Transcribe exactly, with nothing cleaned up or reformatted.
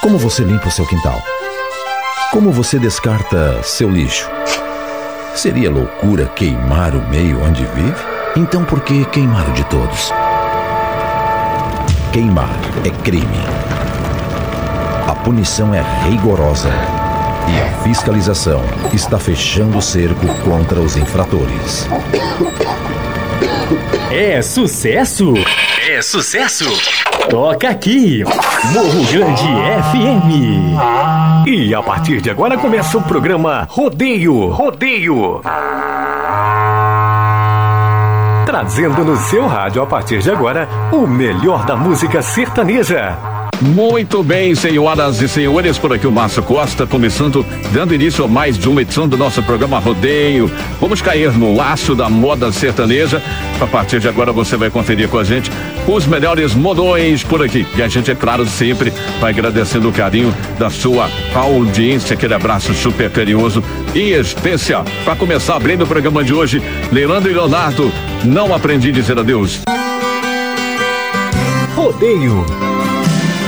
Como você limpa o seu quintal? Como você descarta seu lixo? Seria loucura queimar o meio onde vive? Então por que queimar o de todos? Queimar é crime. A punição é rigorosa e a fiscalização está fechando o cerco contra os infratores. É sucesso! É sucesso! Toca aqui, Morro Grande F M. E a partir de agora começa o programa Rodeio, Rodeio. Trazendo no seu rádio a partir de agora o melhor da música sertaneja. Muito bem, senhoras e senhores, por aqui o Márcio Costa, começando, dando início a mais de uma edição do nosso programa Rodeio. Vamos cair no laço da moda sertaneja. A partir de agora você vai conferir com a gente os melhores modões por aqui. E a gente, é claro, sempre vai agradecendo o carinho da sua audiência, aquele abraço super carinhoso e especial. Para começar, abrindo o programa de hoje, Leandro e Leonardo, não aprendi a dizer adeus. Rodeio.